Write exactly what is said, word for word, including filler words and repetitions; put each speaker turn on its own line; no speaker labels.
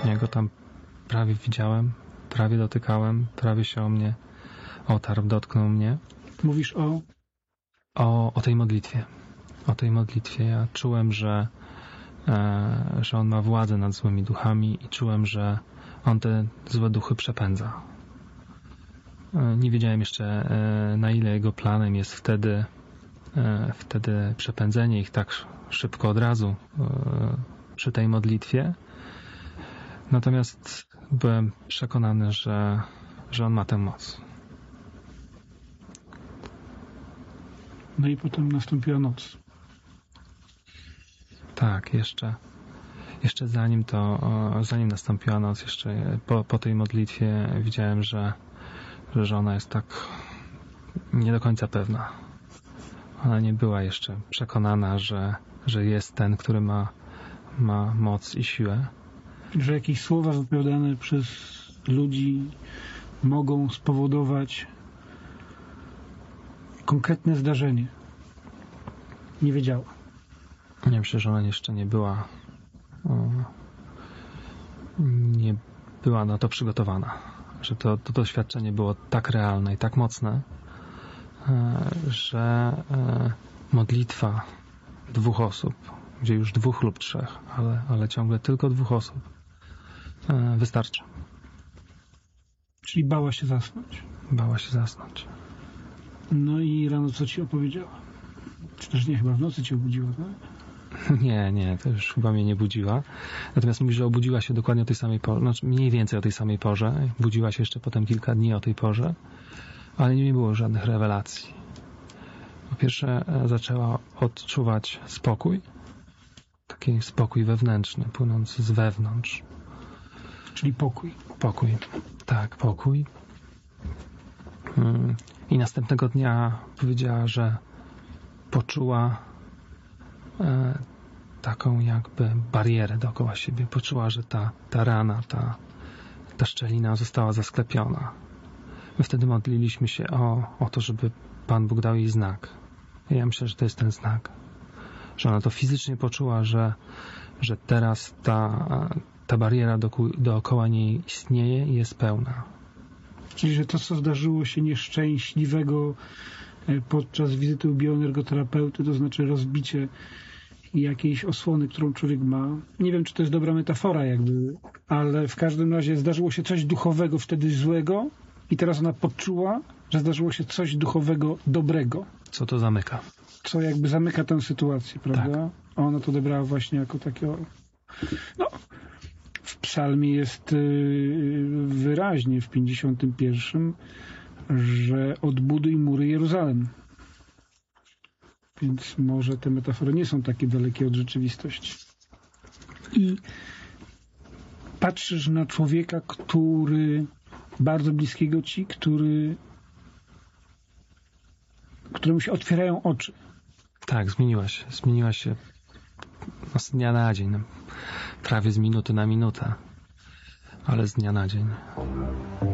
Ja go tam prawie widziałem, prawie dotykałem, prawie się o mnie otarł, dotknął mnie.
Mówisz o...
O, o tej modlitwie. O tej modlitwie. Ja czułem, że, e, że on ma władzę nad złymi duchami i czułem, że on te złe duchy przepędza. E, nie wiedziałem jeszcze, e, na ile jego planem jest wtedy, e, wtedy przepędzenie ich tak szybko od razu e, przy tej modlitwie. Natomiast byłem przekonany, że, że on ma tę moc.
No i potem nastąpiła noc.
Tak, jeszcze, jeszcze zanim to, zanim nastąpiła noc, jeszcze po, po tej modlitwie widziałem, że, że żona jest tak nie do końca pewna. Ona nie była jeszcze przekonana, że, że jest ten, który ma, ma moc i siłę.
Że jakieś słowa wypowiadane przez ludzi mogą spowodować konkretne zdarzenie. Nie wiedziała.
Nie, myślę, że ona jeszcze nie była o, nie była na to przygotowana. Że to, to doświadczenie było tak realne i tak mocne, że modlitwa dwóch osób, gdzie już dwóch lub trzech, ale, ale ciągle tylko dwóch osób wystarczy.
Czyli bała się zasnąć.
Bała się zasnąć.
No i rano co ci opowiedziała? Czy też nie, chyba w nocy cię obudziła, tak?
Nie, nie, to już chyba mnie nie budziła. Natomiast mówi, że obudziła się dokładnie o tej samej porze, znaczy mniej więcej o tej samej porze. Budziła się jeszcze potem kilka dni o tej porze, ale nie było żadnych rewelacji. Po pierwsze zaczęła odczuwać spokój, taki spokój wewnętrzny, płynący z wewnątrz.
Czyli pokój.
Pokój, tak, pokój. I następnego dnia powiedziała, że poczuła e, taką jakby barierę dookoła siebie. Poczuła, że ta, ta rana, ta, ta szczelina została zasklepiona. My wtedy modliliśmy się o, o to, żeby Pan Bóg dał jej znak. I ja myślę, że to jest ten znak. Że ona to fizycznie poczuła, że, że teraz ta, ta bariera dookoła, dookoła niej istnieje i jest pełna.
Czyli, że to, co zdarzyło się nieszczęśliwego podczas wizyty u bioenergoterapeuty, to znaczy rozbicie jakiejś osłony, którą człowiek ma. Nie wiem, czy to jest dobra metafora jakby, ale w każdym razie zdarzyło się coś duchowego wtedy złego i teraz ona poczuła, że zdarzyło się coś duchowego dobrego.
Co to zamyka?
Co jakby zamyka tę sytuację, prawda?
Tak.
A ona to odebrała właśnie jako takiego... No, w psalmie jest yy, wyraźnie w pięćdziesiątym pierwszym, że odbuduj mury Jeruzalem. Więc może te metafory nie są takie dalekie od rzeczywistości. I patrzysz na człowieka, który bardzo bliskiego ci, który któremu się otwierają oczy.
Tak, zmieniła się. Zmieniła się z dnia na dzień. Prawie z minuty na minutę. Ale z dnia na dzień.